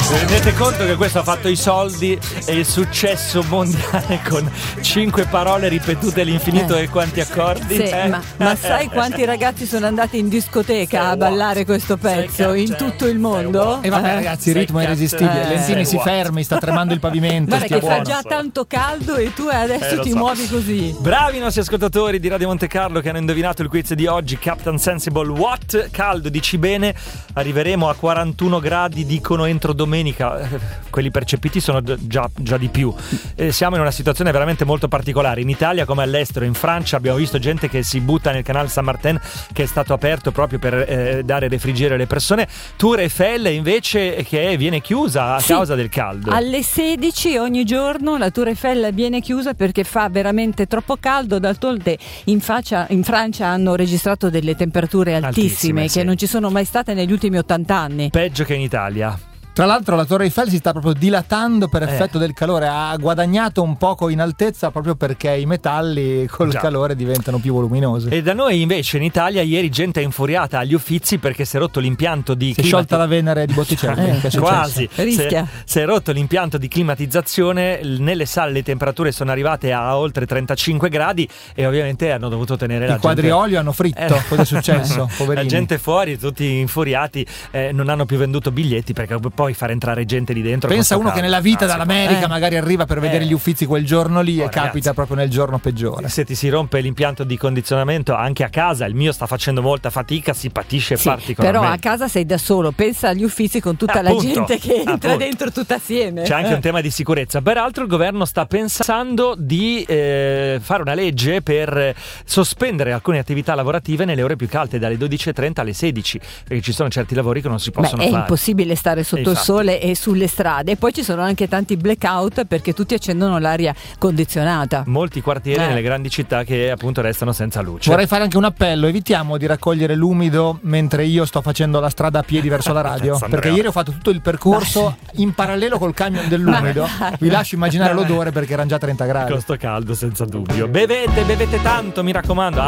Rendete conto che questo ha fatto i soldi e il successo mondiale con 5 parole ripetute all'infinito e quanti accordi? Sì, ma sai quanti ragazzi sono andati in discoteca a ballare questo pezzo in tutto il mondo? E vabbè ragazzi, il ritmo è irresistibile. Lentini si fermi, sta tremando il pavimento. Guarda che fa già tanto caldo e tu adesso ti muovi così. Bravi i nostri ascoltatori di Radio Monte Carlo che hanno indovinato il quiz di oggi. Captain Sensible, what? Caldo, dici bene. Arriveremo a 41 gradi, dicono entro domenica. Quelli percepiti sono già di più. Siamo in una situazione veramente molto particolare. In Italia come all'estero, in Francia abbiamo visto gente che si butta nel canale Saint-Martin, che è stato aperto proprio per dare refrigerio alle persone. Tour Eiffel invece che viene chiusa a causa del caldo. Alle 16 ogni giorno la Tour Eiffel viene chiusa perché fa veramente troppo caldo. D'altronde in Francia hanno registrato delle temperature altissime che non ci sono mai state negli ultimi 80 anni. Peggio che in Italia. Tra l'altro la Torre Eiffel si sta proprio dilatando per effetto del calore, ha guadagnato un poco in altezza proprio perché i metalli col calore diventano più voluminosi. E da noi invece in Italia ieri gente è infuriata agli Uffizi perché si è rotto l'impianto di si è sciolta la Venere di Botticelli. Quasi, rischia. Si è rotto l'impianto di climatizzazione, nelle sale le temperature sono arrivate a oltre 35 gradi e ovviamente hanno dovuto tenere la gente. I quadriolio hanno fritto, cosa è successo? Poverini. La gente fuori, tutti infuriati, non hanno più venduto biglietti perché poi far entrare gente lì dentro. Pensa uno che nella vita dall'America magari arriva per vedere gli Uffizi quel giorno lì e capita proprio nel giorno peggiore. Se ti si rompe l'impianto di condizionamento anche a casa, il mio sta facendo molta fatica, si patisce particolarmente. Però a casa sei da solo, pensa agli Uffizi con tutta la gente che entra dentro tutta assieme. C'è anche un tema di sicurezza. Peraltro il governo sta pensando di fare una legge per sospendere alcune attività lavorative nelle ore più calde, dalle 12:30 alle 16, perché ci sono certi lavori che non si possono fare. È impossibile stare sotto il sole e sulle strade. E poi ci sono anche tanti blackout perché tutti accendono l'aria condizionata. Molti quartieri nelle grandi città che appunto restano senza luce. Vorrei fare anche un appello: evitiamo di raccogliere l'umido mentre io sto facendo la strada a piedi verso la radio, perché ieri ho fatto tutto il percorso in parallelo col camion dell'umido. Vi lascio immaginare l'odore perché erano già 30 gradi. Con sto caldo senza dubbio. Bevete tanto, mi raccomando.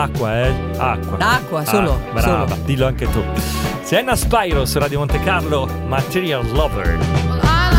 Acqua solo. Brava, dillo anche tu. Sienna Spyro su Radio Monte Carlo, Material Lover.